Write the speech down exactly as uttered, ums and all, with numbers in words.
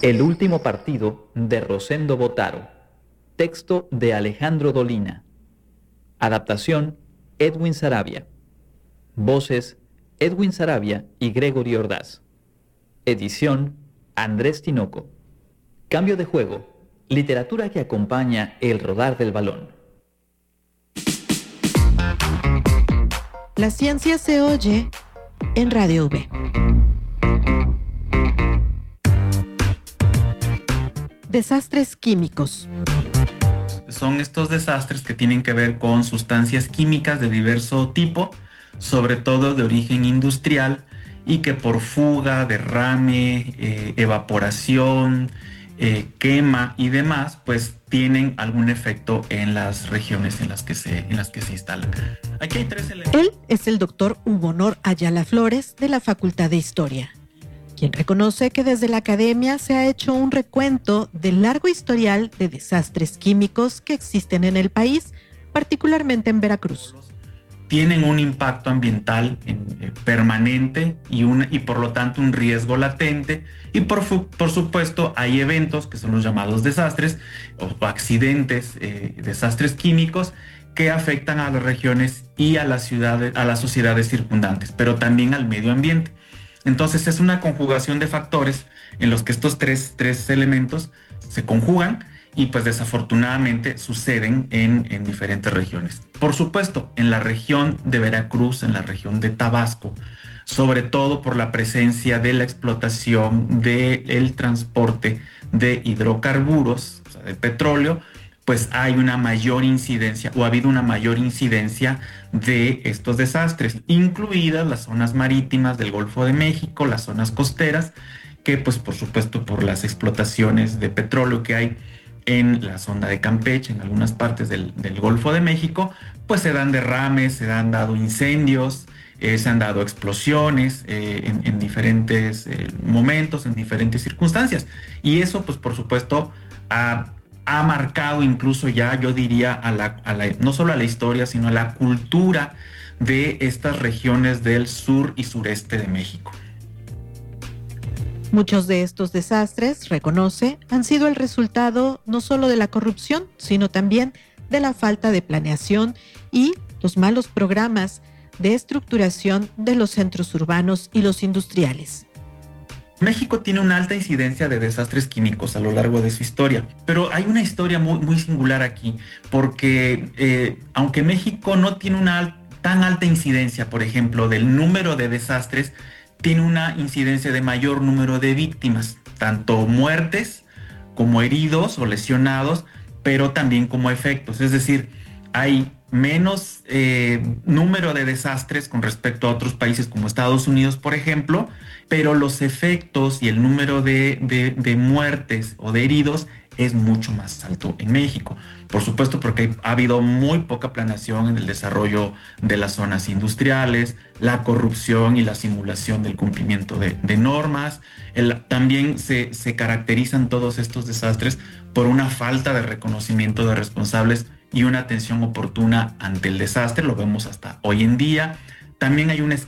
El último partido de Rosendo Botaro. Texto de Alejandro Dolina. Adaptación Edwin Sarabia. Voces Edwin Sarabia y Gregory Ordaz. Edición Andrés Tinoco. Cambio de juego. Literatura que acompaña el rodar del balón. La ciencia se oye en Radio V. Desastres químicos. Son estos desastres que tienen que ver con sustancias químicas de diverso tipo, sobre todo de origen industrial, y que por fuga, derrame, eh, evaporación, eh, quema y demás, pues tienen algún efecto en las regiones en las que se, en las que se instalan. Aquí hay tres elementos. Él es el doctor Hugo Honor Ayala Flores de la Facultad de Historia, quien reconoce que desde la academia se ha hecho un recuento del largo historial de desastres químicos que existen en el país, particularmente en Veracruz. Tienen un impacto ambiental en, eh, permanente y, una, y por lo tanto un riesgo latente, y por, fu- por supuesto hay eventos que son los llamados desastres o, o accidentes, eh, desastres químicos que afectan a las regiones y a las ciudades, a las sociedades circundantes, pero también al medio ambiente. Entonces es una conjugación de factores en los que estos tres, tres elementos se conjugan y pues desafortunadamente suceden en, en diferentes regiones. Por supuesto, en la región de Veracruz, en la región de Tabasco, sobre todo por la presencia de la explotación del transporte de hidrocarburos, o sea, de petróleo, pues hay una mayor incidencia o ha habido una mayor incidencia de estos desastres, incluidas las zonas marítimas del Golfo de México, las zonas costeras, que pues por supuesto por las explotaciones de petróleo que hay en la zona de Campeche, en algunas partes del, del Golfo de México, pues se dan derrames, se han dado incendios, eh, se han dado explosiones eh, en, en diferentes eh, momentos, en diferentes circunstancias. Y eso pues por supuesto ha... ha marcado incluso ya, yo diría, a la, a la, no solo a la historia, sino a la cultura de estas regiones del sur y sureste de México. Muchos de estos desastres, reconoce, han sido el resultado no solo de la corrupción, sino también de la falta de planeación y los malos programas de estructuración de los centros urbanos y los industriales. México tiene una alta incidencia de desastres químicos a lo largo de su historia, pero hay una historia muy, muy singular aquí, porque eh, aunque México no tiene una al- tan alta incidencia, por ejemplo, del número de desastres, tiene una incidencia de mayor número de víctimas, tanto muertes como heridos o lesionados, pero también como efectos, es decir, hay menos eh, número de desastres con respecto a otros países como Estados Unidos, por ejemplo, pero los efectos y el número de, de, de muertes o de heridos es mucho más alto en México. Por supuesto, porque ha habido muy poca planeación en el desarrollo de las zonas industriales, la corrupción y la simulación del cumplimiento de, de normas. El, también se, se caracterizan todos estos desastres por una falta de reconocimiento de responsables y una atención oportuna ante el desastre, lo vemos hasta hoy en día. También hay una